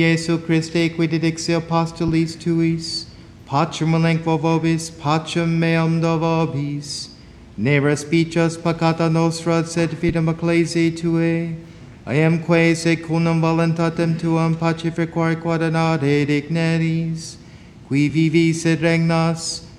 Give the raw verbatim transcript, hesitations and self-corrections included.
Jesu Christe, qui didixi apostolis tuis, pacem elenco vobis, pacem meam do vobis, ne respices peccata nostra, sed fidem ecclesiae Tuae, eamque secundum voluntatem Tuam pacificore quod anade digneris, qui vivis et regnas,